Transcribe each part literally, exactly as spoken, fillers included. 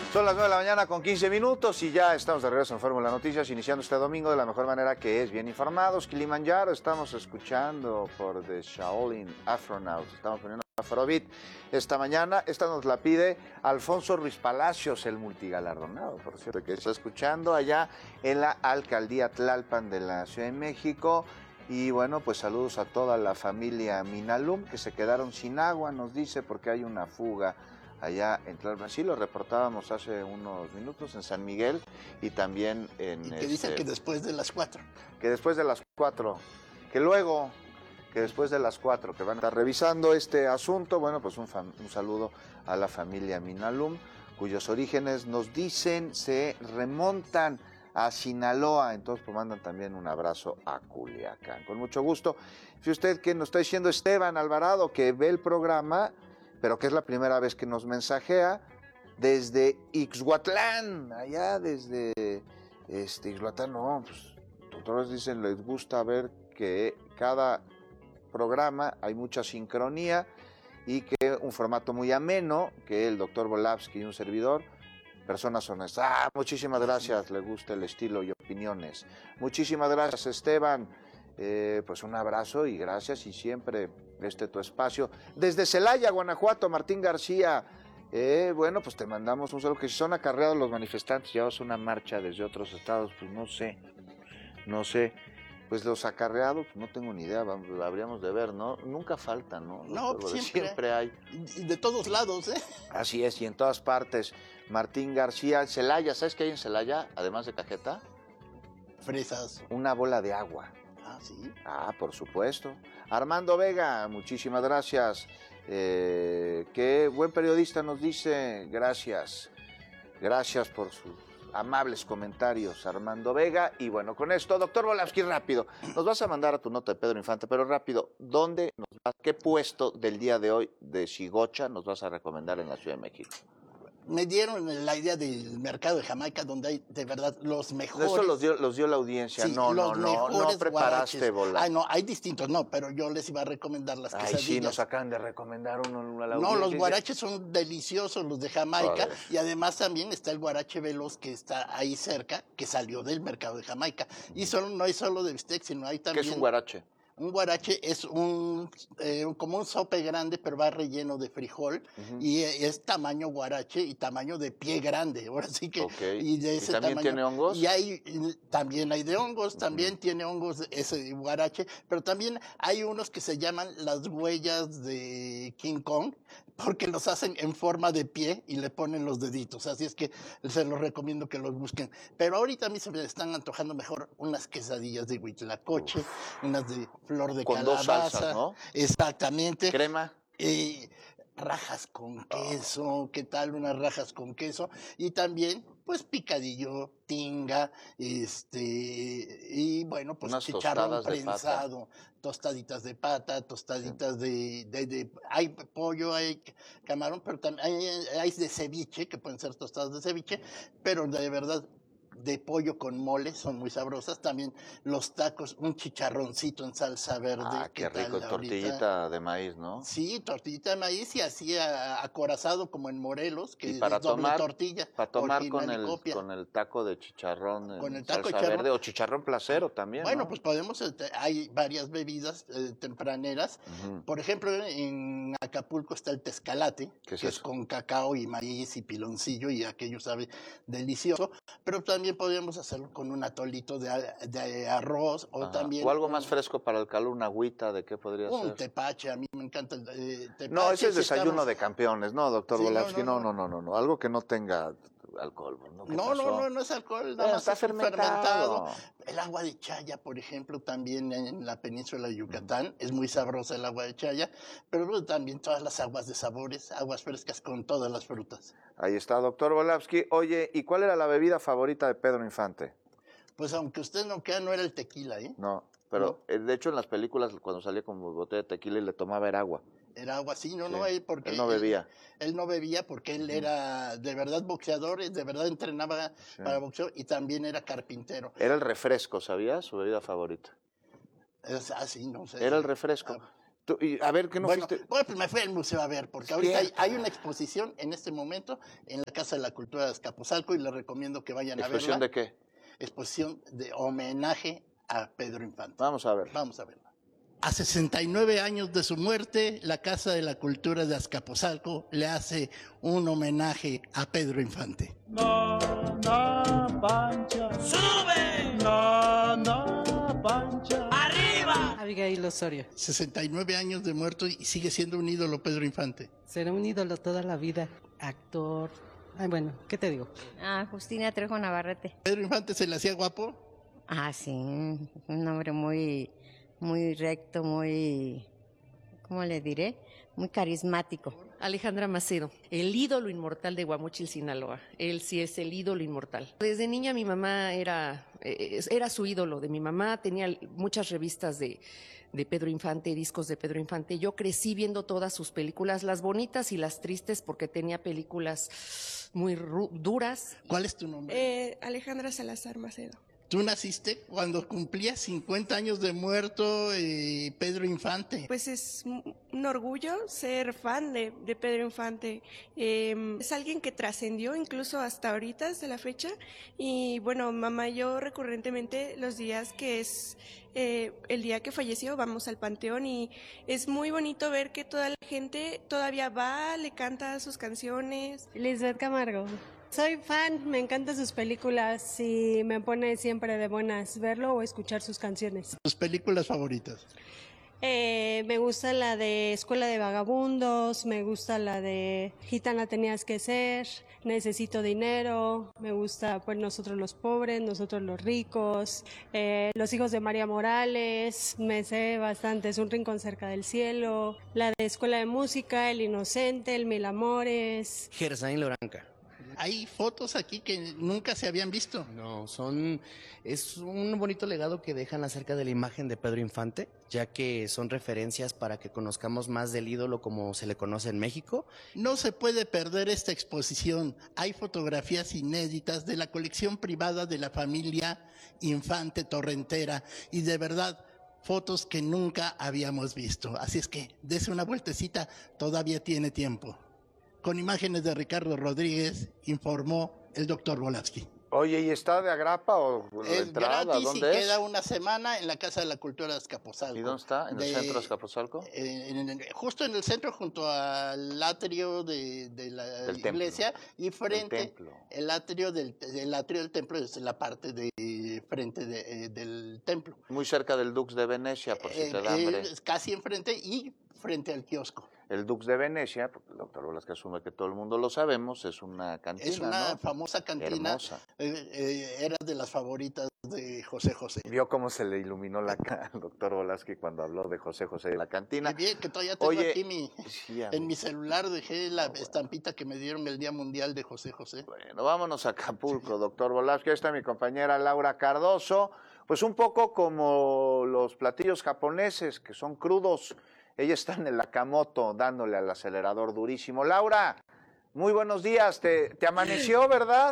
Son las nueve de la mañana con quince minutos y ya estamos de regreso en Fórmula Noticias, iniciando este domingo de la mejor manera que es, bien informados. Kilimanjaro, estamos escuchando por The Shaolin Astronauts, estamos poniendo Afrobeat esta mañana. Esta nos la pide Alfonso Ruiz Palacios, el multigalardonado, por cierto, que está escuchando allá en la Alcaldía Tlalpan de la Ciudad de México. Y bueno, pues saludos a toda la familia Minalum, que se quedaron sin agua, nos dice, porque hay una fuga allá en Tlalpan. Sí, lo reportábamos hace unos minutos en San Miguel y también en... Y que este, dicen que después de las cuatro. Que después de las cuatro, que luego, que después de las cuatro, que van a estar revisando este asunto. Bueno, pues un, un saludo a la familia Minalum, cuyos orígenes nos dicen se remontan a Sinaloa, entonces pues mandan también un abrazo a Culiacán. Con mucho gusto. Si usted que nos está diciendo Esteban Alvarado, que ve el programa, pero que es la primera vez que nos mensajea, desde Ixhuatlán, allá desde este, Ixhuatlán, no, pues, doctores dicen, les gusta ver que cada programa hay mucha sincronía y que un formato muy ameno, que el doctor Volavsky y un servidor, personas honestas. Ah, muchísimas gracias, le gusta el estilo y opiniones. Muchísimas gracias, Esteban. Eh, pues un abrazo y gracias, y siempre este tu espacio. Desde Celaya, Guanajuato, Martín García, eh, bueno, pues te mandamos un saludo. Que si son acarreados los manifestantes, llevas una marcha desde otros estados, pues no sé, no sé. Pues los acarreados, pues no tengo ni idea, lo habríamos de ver, ¿no? Nunca faltan, ¿no? No, Pero siempre, siempre hay. Y de todos lados, ¿eh? Así es, y en todas partes. Martín García, Celaya, ¿sabes qué hay en Celaya, además de cajeta? Fresas. Una bola de agua. Ah, sí. Ah, por supuesto. Armando Vega, muchísimas gracias. Eh, qué buen periodista nos dice, gracias. Gracias por sus amables comentarios, Armando Vega. Y bueno, con esto, doctor Volavsky, rápido, nos vas a mandar a tu nota de Pedro Infante, pero rápido, ¿dónde nos vas, qué puesto del día de hoy de Shigocha nos vas a recomendar en la Ciudad de México? Me dieron la idea del mercado de Jamaica, donde hay de verdad los mejores. Eso los dio, los dio la audiencia. Sí, no, los no, no, no preparaste, Vola. Ah, no, hay distintos, no, pero yo les iba a recomendar las Ay, quesadillas. sí, nos acaban de recomendar uno a la No, audiencia. los guaraches son deliciosos, los de Jamaica. Joder. Y además también está el guarache veloz que está ahí cerca, que salió del mercado de Jamaica. Y solo, no hay solo de bistec, sino hay también... ¿Qué es un guarache? Un guarache es un eh, como un sope grande, pero va relleno de frijol, uh-huh. Y es tamaño guarache y tamaño de pie grande. Ahora sí que okay. y de ese ¿Y también tamaño, tiene hongos? Y hay y también hay de hongos, también uh-huh. Tiene hongos ese guarache, pero también hay unos que se llaman las huellas de King Kong, porque los hacen en forma de pie y le ponen los deditos. Así es que se los recomiendo que los busquen. Pero ahorita a mí se me están antojando mejor unas quesadillas de huitlacoche, Uf. Unas de flor de con calabaza. Dos salsas, ¿no? Exactamente. Crema. Eh, rajas con queso, oh. ¿Qué tal unas rajas con queso? Y también, pues, picadillo, tinga, este, y bueno, pues, unas chicharrón prensado, tostaditas de pata, tostaditas sí. de, de, de, hay pollo, hay camarón, pero también hay, hay de ceviche, que pueden ser tostadas de ceviche, pero de verdad, de pollo con mole, son muy sabrosas. También los tacos, un chicharroncito en salsa verde. Ah, qué rico, tortillita de maíz, ¿no? Sí, tortillita de maíz y así acorazado como en Morelos, que y para es doble tomar, tortilla. Para tomar con el, con el taco de chicharrón en con el taco salsa chicharrón. verde o chicharrón placero también, Bueno, ¿no? pues podemos, hay varias bebidas eh, tempraneras. Uh-huh. Por ejemplo, en Acapulco está el tezcalate, ¿Qué es que eso? es con cacao y maíz y piloncillo, y aquello sabe delicioso. Pero también podemos hacerlo con un atolito de, de arroz o Ajá. también... O algo un, más fresco para el calor, una agüita, ¿de qué podría un ser? Un tepache, a mí me encanta el eh, tepache. No, ese es si desayuno estamos... de campeones, no, doctor sí, Volavsky, no no no, no, no, no, no, algo que no tenga alcohol. ¿No, no, no, no, no es alcohol, nada eh, más está es fermentado. fermentado. El agua de chaya, por ejemplo, también en la península de Yucatán, mm. es muy sabrosa el agua de chaya, pero luego también todas las aguas de sabores, aguas frescas con todas las frutas. Ahí está, doctor Volavsky. Oye, ¿y cuál era la bebida favorita de Pedro Infante? Pues aunque usted no crea, no era el tequila, ¿eh? No, pero ¿no? De hecho en las películas cuando salía con botella de tequila y le tomaba era agua. Era agua, sí, no, sí. no, porque él no bebía. Él, él no bebía porque él uh-huh. era de verdad boxeador, de verdad entrenaba sí. para boxeo y también era carpintero. Era el refresco, ¿sabías? Su bebida favorita. Es así, no sé. Era el refresco. Ah. Tú, y, a ver, ¿qué no bueno, fuiste? Bueno, pues me fui al museo a ver, porque ahorita hay, hay una exposición en este momento en la Casa de la Cultura de Azcapotzalco y les recomiendo que vayan a verla. ¿Exposición de qué? Exposición de homenaje a Pedro Infante. Vamos a ver. Vamos a verla. A sesenta y nueve años de su muerte, la Casa de la Cultura de Azcapotzalco le hace un homenaje a Pedro Infante. Na, na, Pancha. ¡Sube! Na, na, Pancha. ¡Arriba! Abigail Osorio. sesenta y nueve años de muerto y sigue siendo un ídolo Pedro Infante. Será un ídolo toda la vida. Actor. Ay, bueno, ¿qué te digo? Ah, Justina Trejo Navarrete. ¿Pedro Infante se le hacía guapo? Ah, sí, un hombre muy, muy recto, muy, ¿cómo le diré? Muy carismático. Alejandra Macedo, el ídolo inmortal de Guamúchil, Sinaloa. Él sí es el ídolo inmortal. Desde niña mi mamá era, eh, era su ídolo. De mi mamá tenía muchas revistas de, de Pedro Infante, discos de Pedro Infante. Yo crecí viendo todas sus películas, las bonitas y las tristes, porque tenía películas muy duras. ¿Cuál es tu nombre? Eh, Alejandra Salazar Macedo. Tú naciste cuando cumplía cincuenta años de muerto eh, Pedro Infante. Pues es un orgullo ser fan de, de Pedro Infante. Eh, es alguien que trascendió incluso hasta ahorita, hasta la fecha. Y bueno, mamá y yo recurrentemente los días que es eh, el día que falleció vamos al panteón y es muy bonito ver que toda la gente todavía va, le canta sus canciones. Lisbeth Camargo. Soy fan, me encantan sus películas y me pone siempre de buenas verlo o escuchar sus canciones. ¿Tus películas favoritas? Eh, me gusta la de Escuela de Vagabundos, me gusta la de Gitana tenías que ser, Necesito dinero, me gusta pues Nosotros los pobres, Nosotros los ricos, eh, Los hijos de María Morales, me sé bastante, Es un rincón cerca del cielo, la de Escuela de Música, El inocente, El mil amores. Gersain Loranca. Hay fotos aquí que nunca se habían visto. No, son es un bonito legado que dejan acerca de la imagen de Pedro Infante, ya que son referencias para que conozcamos más del ídolo como se le conoce en México. No se puede perder esta exposición. Hay fotografías inéditas de la colección privada de la familia Infante Torrentera y de verdad fotos que nunca habíamos visto. Así es que dese una vueltecita, todavía tiene tiempo. Con imágenes de Ricardo Rodríguez, informó el doctor Volavsky. Oye, ¿y está de agrapa o de Es entrada? gratis ¿Dónde y es? queda una semana en la Casa de la Cultura de Azcapotzalco. ¿Y dónde está? ¿En de, el centro de Azcapotzalco? En, en, en, justo en el centro, junto al atrio de, de la del iglesia templo. y frente, el, templo. el atrio del el atrio del templo es la parte de frente de, eh, del templo. Muy cerca del Dux de Venecia, por si eh, te da hambre. eh, casi enfrente y frente al kiosco. El Dux de Venecia, porque el doctor Volavsky asume que todo el mundo lo sabemos, es una cantina, Es una ¿no? famosa cantina. Hermosa. Eh, eh, era de las favoritas de José José. Vio cómo se le iluminó la cara al doctor Volavsky cuando habló de José José de la cantina. Y bien, que todavía tengo Oye, aquí mi, sí, en mi celular dejé la estampita que me dieron el Día Mundial de José José. Bueno, vámonos a Acapulco, doctor Volavsky. Ahí está mi compañera Laura Cardoso. Pues un poco como los platillos japoneses, que son crudos. Ella está en el Akamoto dándole al acelerador durísimo. Laura, muy buenos días. Te, te amaneció, ¿verdad?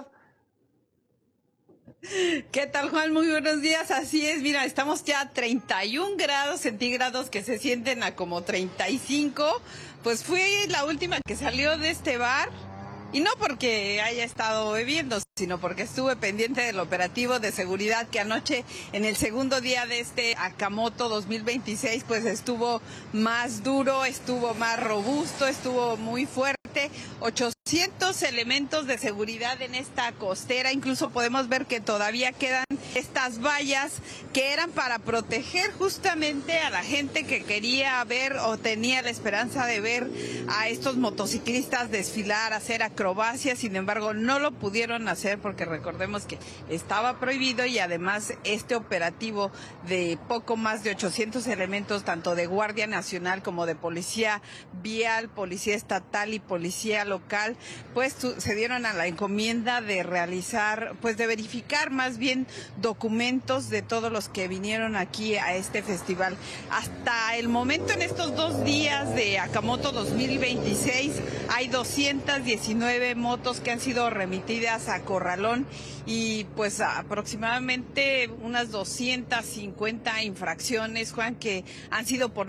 ¿Qué tal, Juan? Muy buenos días. Así es, mira, estamos ya a treinta y un grados centígrados que se sienten a como treinta y cinco. Pues fui la última que salió de este bar. Y no porque haya estado bebiendo, sino porque estuve pendiente del operativo de seguridad que anoche, en el segundo día de este Akamoto dos mil veintiséis, pues estuvo más duro, estuvo más robusto, estuvo muy fuerte. ochocientos elementos de seguridad en esta costera. Incluso podemos ver que todavía quedan estas vallas que eran para proteger justamente a la gente que quería ver o tenía la esperanza de ver a estos motociclistas desfilar, hacer acrobacias. Sin embargo, no lo pudieron hacer porque recordemos que estaba prohibido y además este operativo de poco más de ochocientos elementos, tanto de Guardia Nacional como de Policía Vial, Policía Estatal y Policía Local, pues se dieron a la encomienda de realizar, pues de verificar más bien documentos de todos los que vinieron aquí a este festival. Hasta el momento, en estos dos días de Akamoto dos mil veintiséis, hay doscientas diecinueve motos que han sido remitidas a Corralón y pues aproximadamente unas doscientas cincuenta infracciones, Juan, que han sido por no traer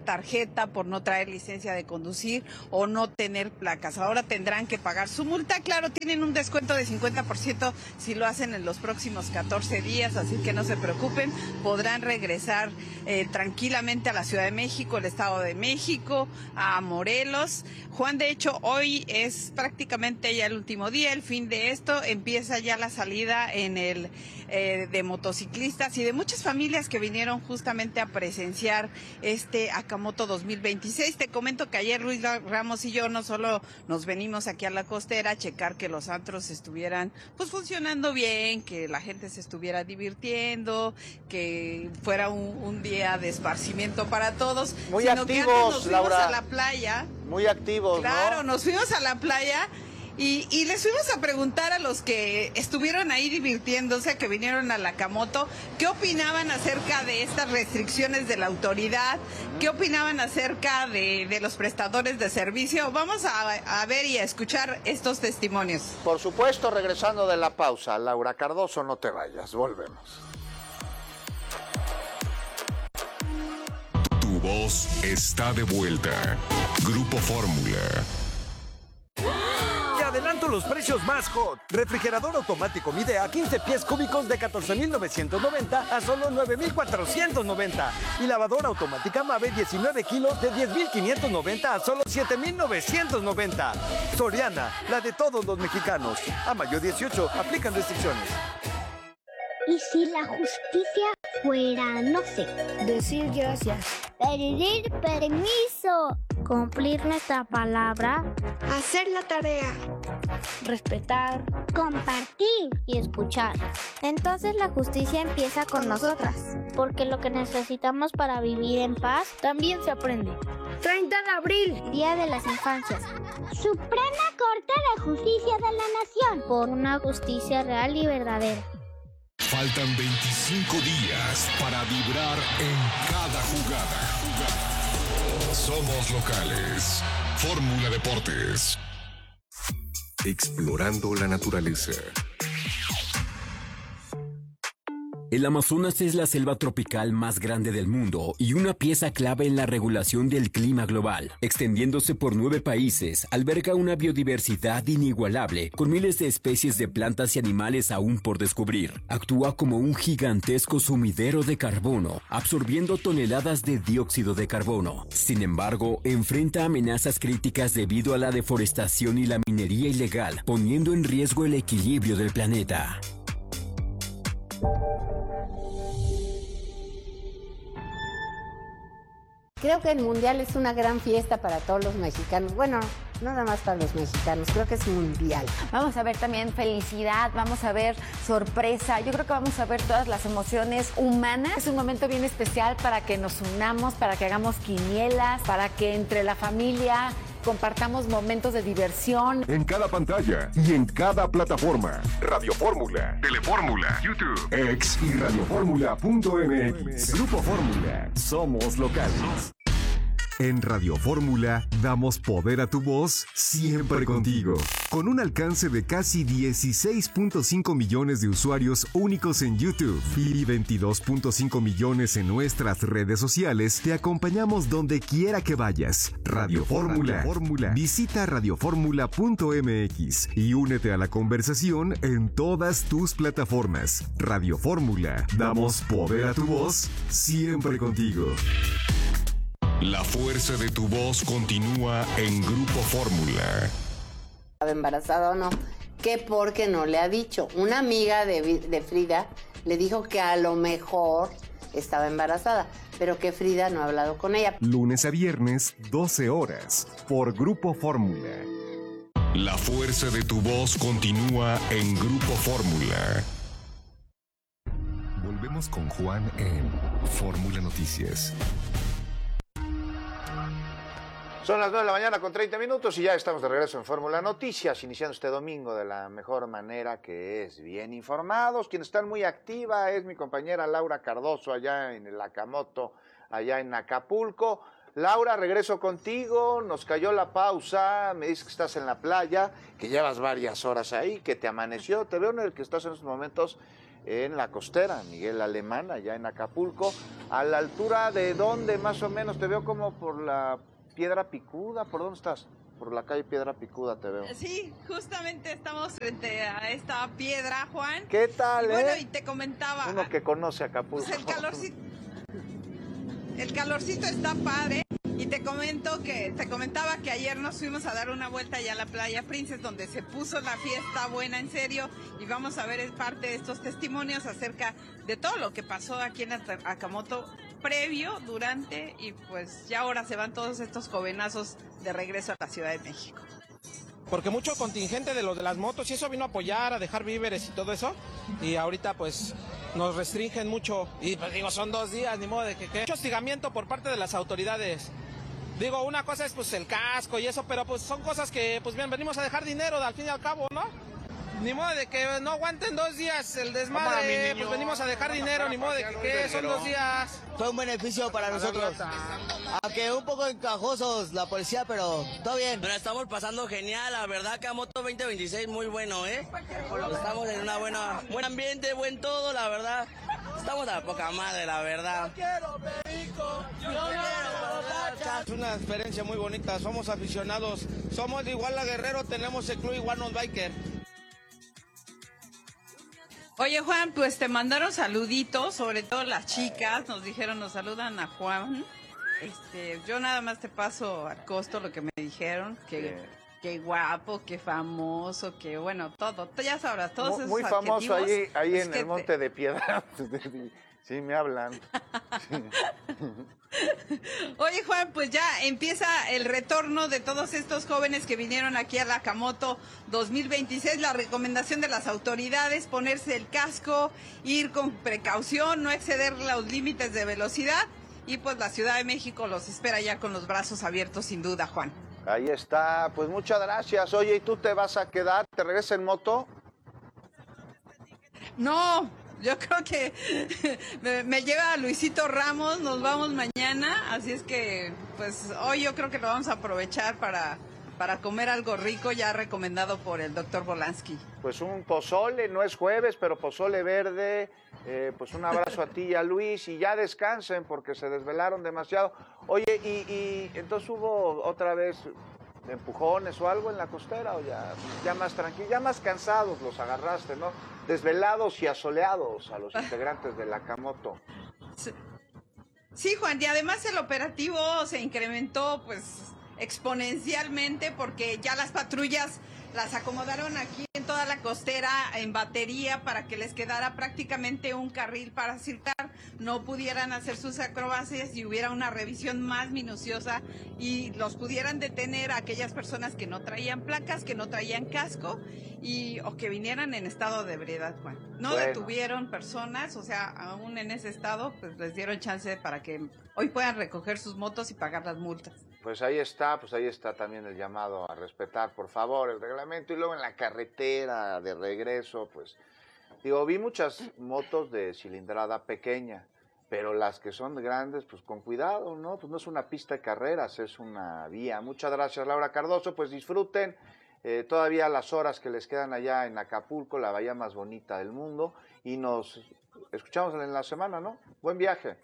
tarjeta, por no traer licencia de conducir o no tener placas. Ahora tendrán que pagar su multa. Claro, tienen un descuento de cincuenta por ciento si lo hacen en los próximos catorce días, así que no se preocupen, podrán regresar eh, tranquilamente a la Ciudad de México, el Estado de México, a Morelos. Juan, de hecho, hoy es prácticamente ya el último día, el fin de esto, empieza ya la salida en el eh, de motociclistas y de muchas familias que vinieron justamente a presenciar este Akamoto dos mil veintiséis. Te comento que ayer Luis Ramos y yo no solo nos venimos aquí a la costera a checar que los antros estuvieran pues funcionando bien, que la gente se estuviera divirtiendo, que fuera un, un día de esparcimiento para todos. Muy sino activos, que antes nos fuimos Laura. a la playa. Muy activos, Claro, ¿no? nos fuimos a la playa. Y, y les fuimos a preguntar a los que estuvieron ahí divirtiéndose, que vinieron a la Akamoto, qué opinaban acerca de estas restricciones de la autoridad, qué opinaban acerca de, de los prestadores de servicio. Vamos a, a ver y a escuchar estos testimonios. Por supuesto, regresando de la pausa, Laura Cardoso, no te vayas, volvemos. Tu voz está de vuelta. Grupo Fórmula. Te adelanto los precios más hot. Refrigerador automático Midea quince pies cúbicos de catorce mil novecientos noventa a solo nueve mil cuatrocientos noventa. Y lavadora automática Mave diecinueve kilos de diez mil quinientos noventa a solo siete mil novecientos noventa. Soriana, la de todos los mexicanos. A mayo dieciocho, aplican restricciones. ¿Y si la justicia fuera, no sé, decir gracias, pedir permiso, cumplir nuestra palabra, hacer la tarea, respetar, compartir y escuchar? Entonces la justicia empieza con nosotras, porque lo que necesitamos para vivir en paz también se aprende. treinta de abril, Día de las Infancias. Suprema Corte de Justicia de la Nación, por una justicia real y verdadera. Faltan veinticinco días para vibrar en cada jugada. Somos locales. Fórmula Deportes. Explorando la naturaleza. El Amazonas es la selva tropical más grande del mundo y una pieza clave en la regulación del clima global. Extendiéndose por nueve países, alberga una biodiversidad inigualable, con miles de especies de plantas y animales aún por descubrir. Actúa como un gigantesco sumidero de carbono, absorbiendo toneladas de dióxido de carbono. Sin embargo, enfrenta amenazas críticas debido a la deforestación y la minería ilegal, poniendo en riesgo el equilibrio del planeta. Creo que el Mundial es una gran fiesta para todos los mexicanos. Bueno, no nada más para los mexicanos, creo que es mundial. Vamos a ver también felicidad, vamos a ver sorpresa. Yo creo que vamos a ver todas las emociones humanas. Es un momento bien especial para que nos unamos, para que hagamos quinielas, para que entre la familia compartamos momentos de diversión. En cada pantalla y en cada plataforma. Radio Fórmula, Telefórmula, YouTube, X y radioformula punto m x. Grupo Fórmula. Somos locales. En Radio Fórmula damos poder a tu voz siempre contigo. Con un alcance de casi dieciséis punto cinco millones de usuarios únicos en YouTube y veintidós punto cinco millones en nuestras redes sociales, te acompañamos donde quiera que vayas. Radio Fórmula. Fórmula. Visita radioformula punto m x y únete a la conversación en todas tus plataformas. Radio Fórmula. Damos poder a tu voz siempre contigo. La fuerza de tu voz continúa en Grupo Fórmula. ¿Estaba embarazada o no? ¿Qué porque no le ha dicho? Una amiga de, de Frida le dijo que a lo mejor estaba embarazada, pero que Frida no ha hablado con ella. Lunes a viernes, doce horas, por Grupo Fórmula. La fuerza de tu voz continúa en Grupo Fórmula. Volvemos con Juan en Fórmula Noticias. Son las nueve de la mañana con treinta minutos y ya estamos de regreso en Fórmula Noticias, iniciando este domingo de la mejor manera, que es bien informados. Quien está muy activa es mi compañera Laura Cardoso allá en el Akamoto, allá en Acapulco. Laura, regreso contigo, nos cayó la pausa, me dices que estás en la playa, que llevas varias horas ahí, que te amaneció, te veo en el que estás en estos momentos en la costera, Miguel Alemán, allá en Acapulco. ¿A la altura de dónde más o menos? Te veo como por la Piedra Picuda. ¿Por dónde estás? Por la calle Piedra Picuda te veo. Sí, justamente estamos frente a esta piedra, Juan. ¿Qué tal, y eh? Bueno, y te comentaba... Uno que conoce Acapulco. Pues el calorcito... El calorcito está padre. Y te comento que te comentaba que ayer nos fuimos a dar una vuelta allá a la playa Princess, donde se puso la fiesta buena en serio, y vamos a ver parte de estos testimonios acerca de todo lo que pasó aquí en Acamoto, previo, durante, y pues ya ahora se van todos estos jovenazos de regreso a la Ciudad de México. Porque mucho contingente de los de las motos y eso vino a apoyar, a dejar víveres y todo eso, y ahorita pues nos restringen mucho, y pues digo, son dos días, ni modo de que, que... mucho hostigamiento por parte de las autoridades. Digo, una cosa es pues el casco y eso, pero pues son cosas que pues bien, venimos a dejar dinero al fin y al cabo, ¿no? Ni modo de que no aguanten dos días el desmadre, pues venimos a dejar dinero, ni modo de que ¿qué? Son dos días. Fue un beneficio para nosotros, aunque un poco encajosos la policía, pero todo bien. Pero estamos pasando genial, la verdad que a Moto veinte veintiséis muy bueno, ¿eh? Estamos en una buena, buen ambiente, buen todo, la verdad. Estamos a poca madre, la verdad. Es una experiencia muy bonita, somos aficionados, somos de Iguala Guerrero, tenemos el club Iguanos Biker. Oye, Juan, pues te mandaron saluditos, sobre todo las chicas, nos dijeron, nos saludan a Juan. Este, yo nada más te paso al costo lo que me dijeron, que qué guapo, qué famoso, que bueno, todo, ya sabrás, todos esos muy famoso ahí, ahí pues, en el Monte te... de Piedra. Sí, me hablan. Sí. Oye, Juan, pues ya empieza el retorno de todos estos jóvenes que vinieron aquí a la Acamoto dos mil veintiséis. La recomendación de las autoridades, ponerse el casco, ir con precaución, no exceder los límites de velocidad. Y pues la Ciudad de México los espera ya con los brazos abiertos, sin duda, Juan. Ahí está, pues muchas gracias. Oye, ¿y tú te vas a quedar? ¿Te regresas en moto? No, yo creo que me, me lleva Luisito Ramos, nos vamos mañana, así es que pues hoy yo creo que lo vamos a aprovechar para, para comer algo rico, ya recomendado por el doctor Volansky. Pues un pozole, no es jueves, pero pozole verde, eh, pues un abrazo a ti y a Luis, y ya descansen porque se desvelaron demasiado. Oye, y, y entonces hubo otra vez empujones o algo en la costera, o ya, ya más tranquilos, ya más cansados los agarraste, ¿no? Desvelados y asoleados a los integrantes de la Acamoto. Sí. Sí, Juan, y además el operativo se incrementó pues exponencialmente porque ya las patrullas las acomodaron aquí en toda la costera en batería para que les quedara prácticamente un carril para circular, no pudieran hacer sus acrobacias y hubiera una revisión más minuciosa y los pudieran detener a aquellas personas que no traían placas, que no traían casco y o que vinieran en estado de ebriedad, Juan. No bueno. detuvieron personas, o sea, aún en ese estado, pues les dieron chance para que hoy puedan recoger sus motos y pagar las multas. Pues ahí está, pues ahí está también el llamado a respetar, por favor, el reglamento. Y luego en la carretera de regreso, pues, digo, vi muchas motos de cilindrada pequeña, pero las que son grandes, pues con cuidado, ¿no? Pues no es una pista de carreras, es una vía. Muchas gracias, Laura Cardoso, pues disfruten eh, todavía las horas que les quedan allá en Acapulco, la bahía más bonita del mundo, y nos escuchamos en la semana, ¿no? Buen viaje.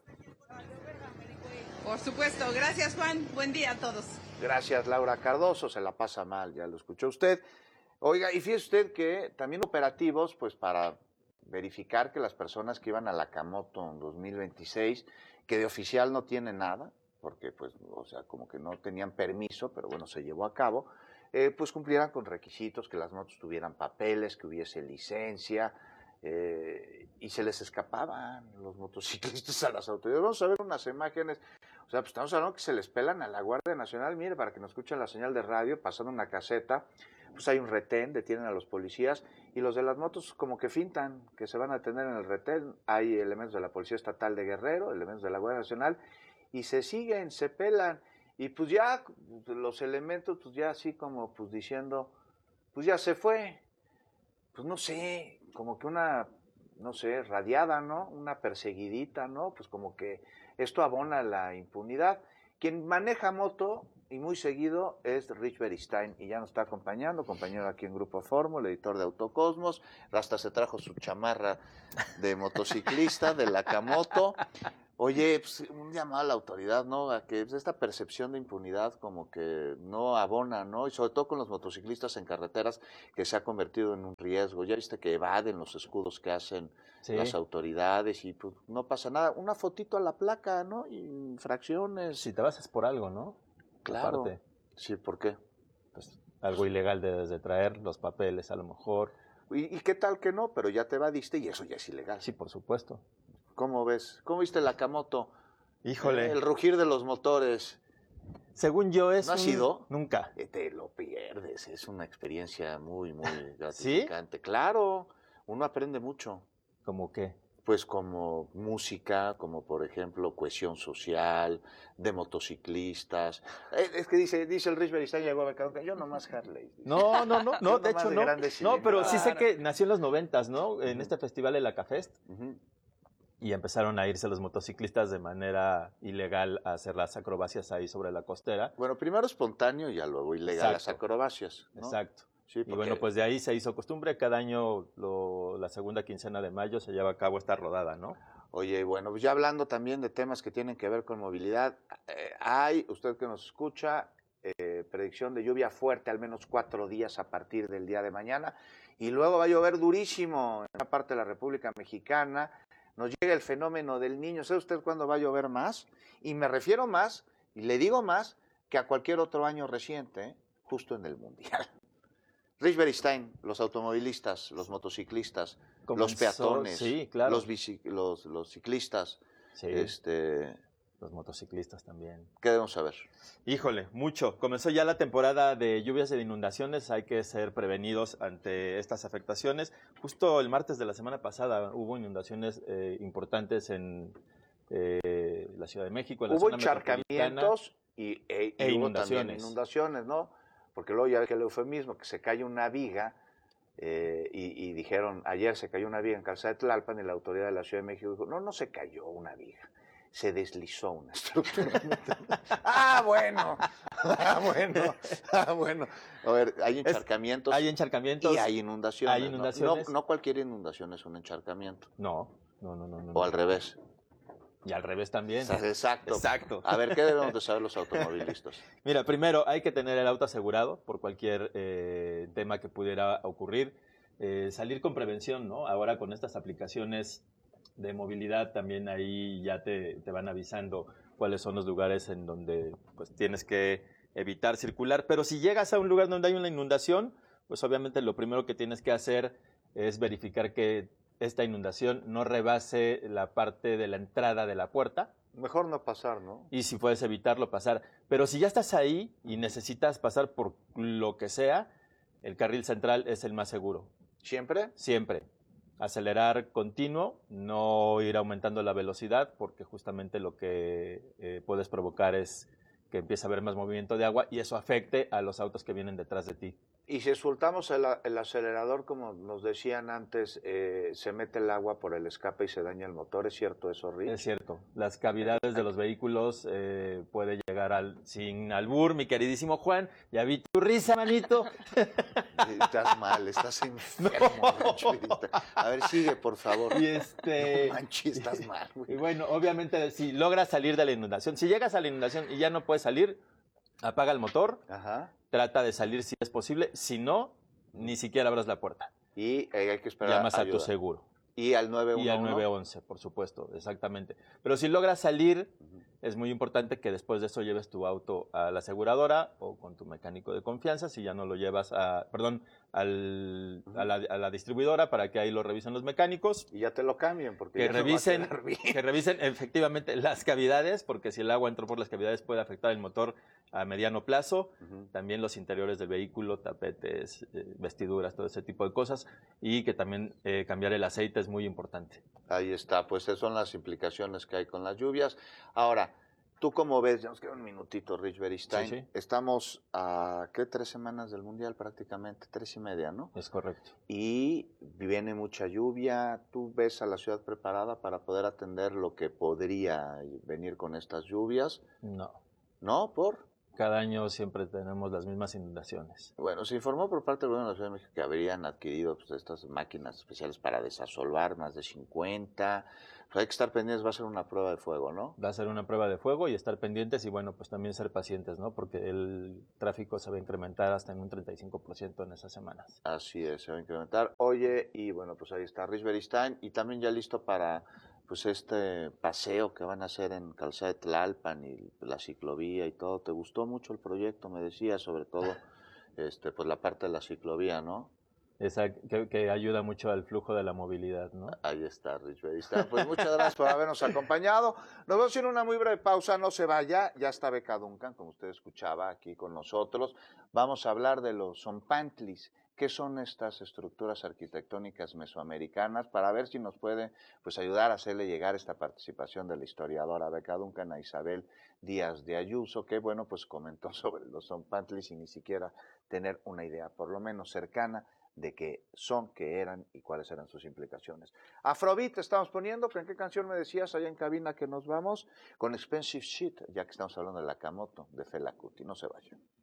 Por supuesto, gracias Juan, buen día a todos. Gracias Laura Cardoso, se la pasa mal, ya lo escuchó usted. Oiga, y fíjese usted que también operativos, pues para verificar que las personas que iban a la Acamoto en dos mil veintiséis, que de oficial no tienen nada, porque pues, o sea, como que no tenían permiso, pero bueno, se llevó a cabo, eh, pues cumplieran con requisitos, que las motos tuvieran papeles, que hubiese licencia, eh, y se les escapaban los motociclistas a las autoridades. Vamos a ver unas imágenes. O sea, pues estamos hablando que se les pelan a la Guardia Nacional. Mire, para que nos escuchen la señal de radio, pasando una caseta, pues hay un retén, detienen a los policías, y los de las motos como que fintan que se van a detener en el retén. Hay elementos de la Policía Estatal de Guerrero, elementos de la Guardia Nacional, y se siguen, se pelan. Y pues ya los elementos, pues ya así como pues diciendo, pues ya se fue. Pues no sé, como que una, no sé, radiada, ¿no? Una perseguidita, ¿no? Pues como que esto abona la impunidad. Quien maneja moto, y muy seguido es Rich Beristain, y ya nos está acompañando, compañero aquí en Grupo Fórmula, editor de Autocosmos, hasta se trajo su chamarra de motociclista, de la Camoto. Oye, pues, un llamado a la autoridad, ¿no? A que esta percepción de impunidad como que no abona, ¿no? Y sobre todo con los motociclistas en carreteras, que se ha convertido en un riesgo. Ya viste que evaden los escudos que hacen sí. las autoridades y pues no pasa nada. Una fotito a la placa, ¿no? Infracciones. Si te vas es por algo, ¿no? Claro. Aparte, sí, ¿por qué? Pues algo ilegal debes de traer, los papeles a lo mejor. ¿Y, y qué tal que no? Pero ya te evadiste y eso ya es ilegal. Sí, por supuesto. ¿Cómo ves? ¿Cómo viste la Camoto? Híjole. Eh, el rugir de los motores. Según yo es ¿No has un... ido? Nunca. Eh, te lo pierdes, es una experiencia muy, muy gratificante. ¿Sí? Claro, uno aprende mucho. ¿Cómo qué? Pues como música, como por ejemplo cohesión social, de motociclistas. Eh, es que dice, dice el Rich Beristain, llegó a Beca, yo nomás Harley. No, no, no, no, de hecho de no. No, pero sí sé claro. que nació en los noventas, ¿no? En uh-huh. este festival de la Cafest. Uh-huh. Y empezaron a irse los motociclistas de manera ilegal a hacer las acrobacias ahí sobre la costera. Bueno, primero espontáneo y ya luego ilegal Exacto. las acrobacias, ¿no? Exacto. Sí, porque... Y bueno, pues de ahí se hizo costumbre. Cada año, lo, la segunda quincena de mayo, se lleva a cabo esta rodada, ¿no? Oye, bueno, pues ya hablando también de temas que tienen que ver con movilidad, eh, hay, usted que nos escucha, eh, predicción de lluvia fuerte, al menos cuatro días a partir del día de mañana. Y luego va a llover durísimo en una parte de la República Mexicana. Nos llega el fenómeno del Niño. ¿Sabe usted cuándo va a llover más? Y me refiero más, y le digo más, que a cualquier otro año reciente, ¿eh? Justo en el Mundial. Rich Beristain, los automovilistas, los motociclistas, Comenzó, los peatones, sí, claro. los, bici, los, los ciclistas, sí. este... los motociclistas también. ¿Qué debemos saber? Híjole, mucho. Comenzó ya la temporada de lluvias y de inundaciones. Hay que ser prevenidos ante estas afectaciones. Justo el martes de la semana pasada hubo inundaciones eh, importantes en eh, la Ciudad de México, en la hubo zona encharcamientos y, e, y e hubo inundaciones. también inundaciones, ¿no? Porque luego ya ves que el eufemismo, que se cae una viga, eh, y, y dijeron, ayer se cayó una viga en Calzada de Tlalpan y la autoridad de la Ciudad de México dijo, no, no se cayó una viga. Se deslizó una estructura. ah, bueno. Ah, bueno. Ah, bueno. A ver, hay encharcamientos. Es, hay encharcamientos. Y hay inundaciones. Hay inundaciones. No, no, no cualquier inundación es un encharcamiento. No, no, no, no. no o al revés. Y al revés también. Exacto. Exacto. A ver, ¿qué debemos de saber los automovilistas? Mira, primero hay que tener el auto asegurado por cualquier eh, tema que pudiera ocurrir. Eh, salir con prevención, ¿no? Ahora con estas aplicaciones de movilidad también ahí ya te, te van avisando cuáles son los lugares en donde pues tienes que evitar circular. Pero si llegas a un lugar donde hay una inundación, pues obviamente lo primero que tienes que hacer es verificar que esta inundación no rebase la parte de la entrada de la puerta. Mejor no pasar, ¿no? Y si puedes evitarlo, pasar. Pero si ya estás ahí y necesitas pasar por lo que sea, el carril central es el más seguro. ¿Siempre? Siempre. Acelerar continuo, no ir aumentando la velocidad, porque justamente lo que eh, puedes provocar es que empiece a haber más movimiento de agua y eso afecte a los autos que vienen detrás de ti. Y si soltamos el, el acelerador, como nos decían antes, eh, se mete el agua por el escape y se daña el motor, ¿es cierto eso, Rich? Es cierto. Las cavidades de los vehículos eh, puede llegar al sin albur, mi queridísimo Juan. Ya vi tu risa, manito. Estás mal, estás enfermo. No. A ver, sigue, por favor. Y este... No manches, estás mal, güey. Y bueno, obviamente, si logras salir de la inundación, si llegas a la inundación y ya no puedes salir, apaga el motor. Ajá. Trata de salir si es posible, si no, ni siquiera abras la puerta. Y eh, hay que esperar Llamas ayuda. a tu seguro. Y al nueve uno uno. Y al nueve once, por supuesto, exactamente. Pero si logras salir, uh-huh. es muy importante que después de eso lleves tu auto a la aseguradora o con tu mecánico de confianza, si ya no lo llevas a, perdón, al, uh-huh. a, la, a la distribuidora para que ahí lo revisen los mecánicos. Y ya te lo cambien, porque que ya revisen, no va a quedar bien. Que revisen efectivamente las cavidades, porque si el agua entró por las cavidades puede afectar el motor a mediano plazo, uh-huh. también los interiores del vehículo, tapetes, eh, vestiduras, todo ese tipo de cosas, y que también eh, cambiar el aceite es muy importante. Ahí está, pues esas son las implicaciones que hay con las lluvias. Ahora, ¿tú cómo ves? Ya nos queda un minutito, Rich Beristain. Sí, sí. Estamos a, ¿qué? Tres semanas del Mundial prácticamente, tres y media, ¿no? Es correcto. Y viene mucha lluvia. ¿Tú ves a la ciudad preparada para poder atender lo que podría venir con estas lluvias? No. ¿No? ¿Por? cada año siempre tenemos las mismas inundaciones. Bueno, se informó por parte del gobierno de la Ciudad de México que habrían adquirido pues, estas máquinas especiales para desasolvar, más de cincuenta. Pues hay que estar pendientes, va a ser una prueba de fuego, ¿no? Va a ser una prueba de fuego y estar pendientes y bueno, pues también ser pacientes, ¿no? Porque el tráfico se va a incrementar hasta en un treinta y cinco por ciento en esas semanas. Así es, se va a incrementar. Oye, y bueno, pues ahí está Rich Beristain y también ya listo para pues este paseo que van a hacer en Calzada de Tlalpan y la ciclovía y todo. ¿Te gustó mucho el proyecto? Me decías, sobre todo, este, pues la parte de la ciclovía, ¿no? Esa que, que ayuda mucho al flujo de la movilidad, ¿no? Ahí está, Rich Beristain. Pues muchas gracias por habernos acompañado. Nos vamos a ir a una muy breve pausa, no se vaya. Ya está Beca Duncan, como usted escuchaba, aquí con nosotros. Vamos a hablar de los zompantlis. ¿Qué son estas estructuras arquitectónicas mesoamericanas? Para ver si nos puede pues, ayudar a hacerle llegar esta participación de la historiadora Beca Duncan a Isabel Díaz de Ayuso, que bueno, pues comentó sobre los zompantlis y ni siquiera tener una idea, por lo menos cercana, de qué son, qué eran y cuáles eran sus implicaciones. Afrobeat estamos poniendo, pero ¿en qué canción me decías allá en cabina que nos vamos? Con Expensive Shit, ya que estamos hablando de Nakamoto, de Fela Kuti. No se vayan.